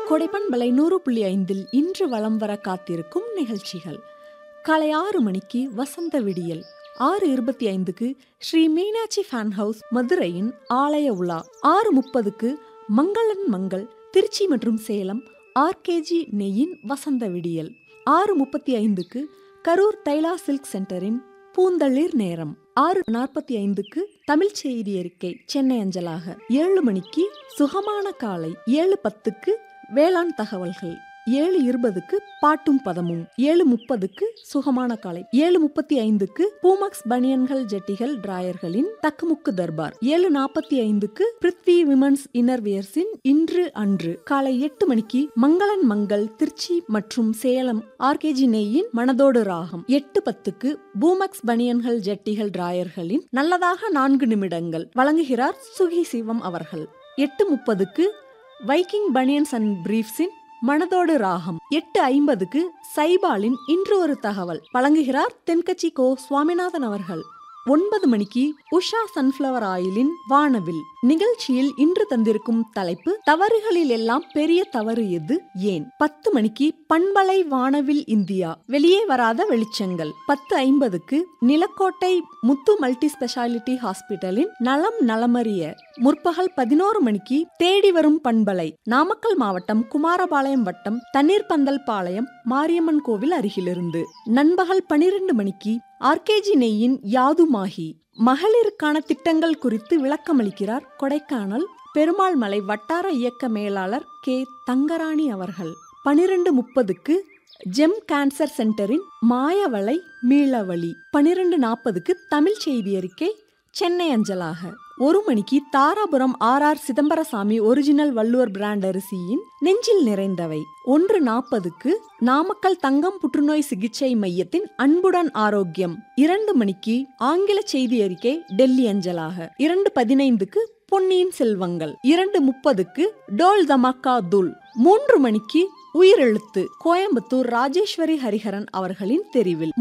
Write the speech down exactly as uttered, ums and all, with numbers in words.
கொடைப்பண்பலை நூறு புள்ளி ஐந்தில் இன்று வலம் வர காத்திருக்கும் நிகழ்ச்சிகள். காலை ஆறு மணிக்கு வசந்த விடியல், ஆறு இருபத்தி ஐந்துக்கு ஸ்ரீ மீனாட்சி ஃபேன் ஹவுஸ் மதுரையின் ஆலய உலா, ஆறு முப்பதுக்கு மங்களன் மங்கள் திருச்சி மற்றும் சேலம் ஆர்கேஜி நெய்யின் வசந்த விடியல், ஆறு முப்பத்தி ஐந்துக்கு கரூர் தைலா சில்க் சென்டரின் பூந்தளிர் நேரம், ஆறு நாற்பத்தி ஐந்துக்கு தமிழ் செய்தி அறிக்கை சென்னை அஞ்சலாக, ஏழு மணிக்கு சுகமான காலை, ஏழு பத்துக்கு வேளாண் தகவல்கள், ஏழு இருபதுக்கு பாட்டும் பதமும், ஏழு முப்பதுக்கு சுகமான காலை, ஏழு முப்பத்தி ஐந்துக்கு பூமக்ஸ் பனியன்கள் ஜெட்டிகள் டிராயர்களின் தக்குமுக்கு தர்பார், ஏழு நாற்பத்தி ஐந்துக்கு பிருத்வி விமன்ஸ் இன்னர்வியர்ஸின் இன்று அன்று, காலை எட்டு மணிக்கு மங்களன் மங்கள் திருச்சி மற்றும் சேலம் ஆர்கேஜி நெய்யின் மனதோடு ராகம், எட்டு பத்துக்கு பூமக்ஸ் பனியன்கள் ஜெட்டிகள் டிராயர்களின் நல்லதாக நான்கு நிமிடங்கள் வழங்குகிறார் சுகி சிவம் அவர்கள். எட்டு முப்பதுக்கு வைக்கிங் பனியன்ஸ் அண்ட் பிரீஃப்ஸின் மனதோடு ராகம், எட்டு ஐம்பதுக்கு சைபாலின் இன்று ஒரு தகவல் வழங்குகிறார் தென்கட்சி கோ சுவாமிநாதன் அவர்கள். ஒன்பது மணிக்கு உஷா சன்ஃபிளவர் ஆயிலின் வானவில் நிகழ்ச்சியில் இன்று தந்திருக்கும் தலைப்பு தவறுகளில் எல்லாம் பெரிய தவறு எது, ஏன். பத்து மணிக்கு பண்பலை வானவில் இந்தியா வெளியே வராத வெளிச்சங்கள், பத்து ஐம்பதுக்கு நிலக்கோட்டை முத்து மல்டி ஸ்பெஷாலிட்டி ஹாஸ்பிட்டலின் நலம் நலமறிய, முற்பகல் பதினோரு மணிக்கு தேடி வரும் பண்பலை நாமக்கல் மாவட்டம் குமாரபாளையம் வட்டம் தண்ணீர் பந்தல் பாளையம் மாரியம்மன் கோவில் அருகிலிருந்து, நண்பகல் பனிரெண்டு மணிக்கு ஆர்கேஜி நெய்யின் யாதுமாகி மகளிருக்கான திட்டங்கள் குறித்து விளக்கமளிக்கிறார் கொடைக்கானல் பெருமாள் மலை வட்டார இயக்க மேலாளர் கே தங்கராணி அவர்கள். பனிரெண்டு முப்பதுக்கு ஜெம் கேன்சர் சென்டரின் மாயவளை மீளவழி, பனிரெண்டு நாற்பதுக்கு தமிழ் செய்தி அறிக்கை சென்னை அஞ்சலாக, ஒரு மணிக்கு Dharapuram R R Chidambarasamy original Valluvar brand அரிசியின் நெஞ்சில் நிறைந்தவை, ஒன்று நாற்பதுக்கு நாமக்கல் தங்கம் புற்றுநோய் சிகிச்சை மையத்தின் அன்புடன் ஆரோக்கியம், இரண்டு மணிக்கு ஆங்கில செய்தி அறிக்கை டெல்லி அஞ்சலாக, இரண்டு பதினைந்துக்கு பொன்னியின் செல்வங்கள், இரண்டு முப்பதுக்கு டோல் தமாக்கா தூள், மூன்று மணிக்கு உயிரெழுத்து கோயம்புத்தூர் ராஜேஸ்வரி ஹரிஹரன் அவர்களின் தெரிவில்.